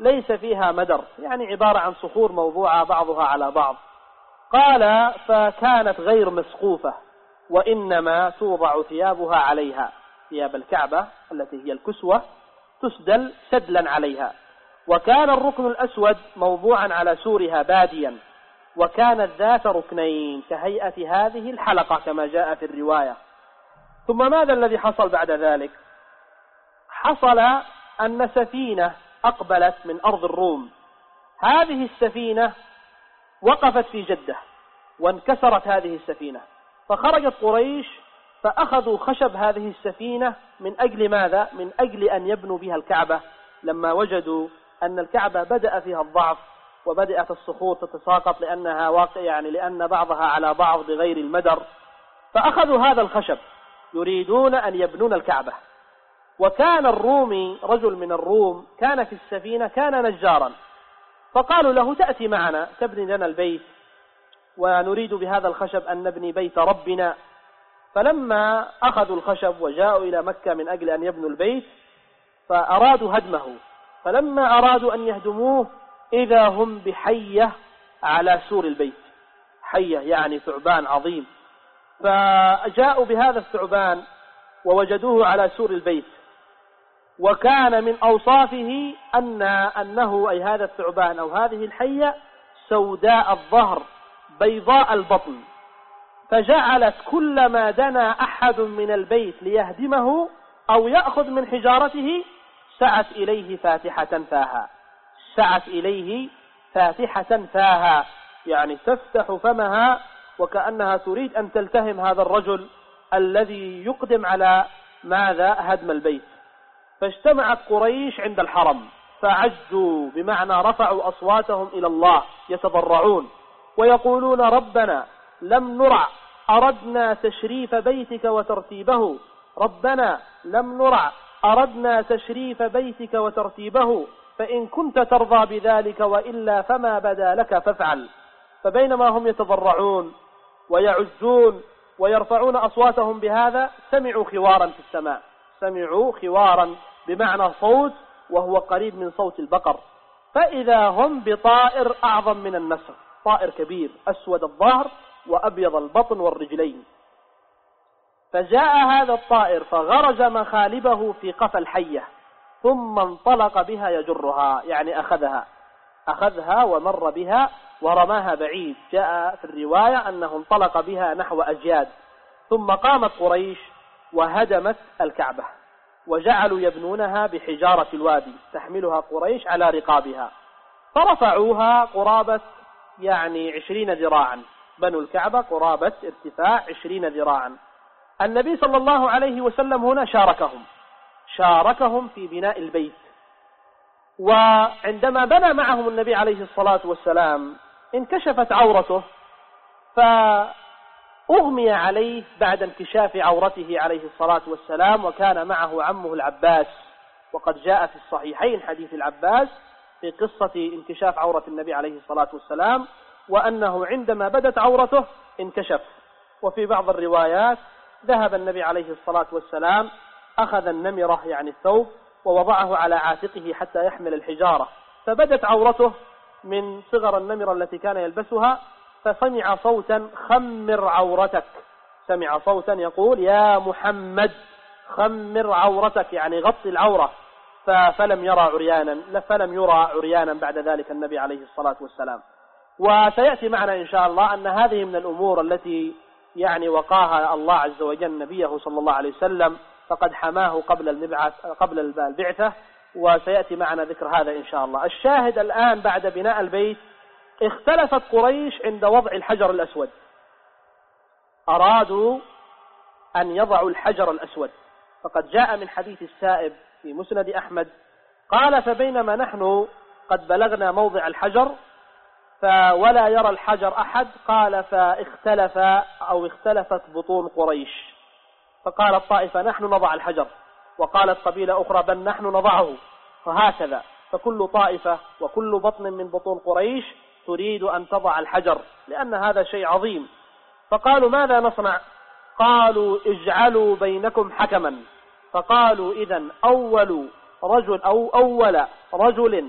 ليس فيها مدر، يعني عبارة عن صخور موضوعة بعضها على بعض. قال فكانت غير مسقوفة، وإنما توضع ثيابها عليها، ثياب الكعبة التي هي الكسوة تسدل سدلا عليها. وكان الركن الأسود موضوعا على سورها باديا، وكانت ذات ركنين كهيئة هذه الحلقة كما جاء في الرواية. ثم ماذا الذي حصل بعد ذلك؟ حصل أن سفينة أقبلت من أرض الروم، هذه السفينة وقفت في جدة وانكسرت هذه السفينة، فخرجت قريش فأخذوا خشب هذه السفينة من أجل ماذا؟ من أجل أن يبنوا بها الكعبة، لما وجدوا أن الكعبة بدأ فيها الضعف وبدأت الصخور تتساقط لأنها واقع، يعني لأن بعضها على بعض بغير المدر، فأخذوا هذا الخشب يريدون أن يبنون الكعبة. وكان الرومي رجل من الروم كان في السفينة كان نجارا، فقالوا له تأتي معنا تبني لنا البيت ونريد بهذا الخشب أن نبني بيت ربنا. فلما أخذوا الخشب وجاءوا إلى مكة من أجل أن يبنوا البيت فأرادوا هدمه، فلما أرادوا أن يهدموه إذا هم بحية على سور البيت، حية يعني ثعبان عظيم، فجاءوا بهذا الثعبان ووجدوه على سور البيت، وكان من أوصافه أنه أي هذا الثعبان أو هذه الحية سوداء الظهر بيضاء البطن، فجعلت كلما دنا أحد من البيت ليهدمه أو يأخذ من حجارته سعت إليه فاتحة فاها، سعت إليه فاتحة فاها، يعني تفتح فمها وكأنها تريد أن تلتهم هذا الرجل الذي يقدم على ماذا؟ هدم البيت. فاجتمعت قريش عند الحرم فعجوا، بمعنى رفعوا أصواتهم إلى الله يتضرعون ويقولون ربنا لم نرع أردنا تشريف بيتك وترتيبه، ربنا لم نرع أردنا تشريف بيتك وترتيبه، فإن كنت ترضى بذلك وإلا فما بدا لك فافعل. فبينما هم يتضرعون ويعجون ويرفعون أصواتهم بهذا سمعوا خوارا في السماء، سمعوا خوارا بمعنى صوت وهو قريب من صوت البقر، فإذا هم بطائر أعظم من النسر، طائر كبير أسود الظهر وأبيض البطن والرجلين. فجاء هذا الطائر فغرز مخالبه في قفا الحية ثم انطلق بها يجرها، يعني أخذها ومر بها ورماها بعيد، جاء في الرواية أنه انطلق بها نحو أجياد. ثم قامت قريش وهدمت الكعبة وجعلوا يبنونها بحجارة الوادي، تحملها قريش على رقابها، فرفعوها قرابة يعني 20 ذراعا، بنوا الكعبة قرابة ارتفاع 20 ذراعا. النبي صلى الله عليه وسلم هنا شاركهم في بناء البيت، وعندما بنى معهم النبي عليه الصلاة والسلام انكشفت عورته فأغمي عليه بعد انكشاف عورته عليه الصلاة والسلام، وكان معه عمه العباس، وقد جاء في الصحيحين حديث العباس في قصة انكشاف عورة النبي عليه الصلاة والسلام، وأنه عندما بدت عورته انكشف. وفي بعض الروايات ذهب النبي عليه الصلاة والسلام أخذ النمرة يعني الثوب ووضعه على عاتقه حتى يحمل الحجارة، فبدت عورته من صغر النمرة التي كان يلبسها، فسمع صوتا خمر عورتك، سمع صوتا يقول يا محمد خمر عورتك، يعني غطي العورة، فلم يرى عريانا بعد ذلك النبي عليه الصلاة والسلام. وسيأتي معنا إن شاء الله أن هذه من الأمور التي يعني وقاها الله عز وجل نبيه صلى الله عليه وسلم، فقد حماه قبل البعثة، وسيأتي معنا ذكر هذا إن شاء الله. الشاهد الآن بعد بناء البيت اختلفت قريش عند وضع الحجر الأسود، أرادوا أن يضعوا الحجر الأسود، فقد جاء من حديث السائب في مسند أحمد قال فبينما نحن قد بلغنا موضع الحجر ولا يرى الحجر أحد، قال اختلفت بطون قريش، فقالت طائفة نحن نضع الحجر، وقالت قبيلة أخرى بل نحن نضعه، فهكذا، فكل طائفة وكل بطن من بطون قريش تريد أن تضع الحجر لأن هذا شيء عظيم. فقالوا ماذا نصنع؟ قالوا اجعلوا بينكم حكما، فقالوا إذن أول رجل